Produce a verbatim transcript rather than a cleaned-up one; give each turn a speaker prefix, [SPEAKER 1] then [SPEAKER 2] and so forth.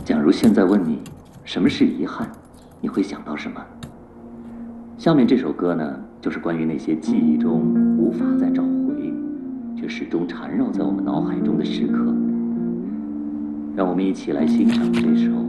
[SPEAKER 1] 假如现在问你什么是遗憾，你会想到什么？下面这首歌呢，就是关于那些记忆中无法再找回，却始终缠绕在我们脑海中的时刻。让我们一起来欣赏这首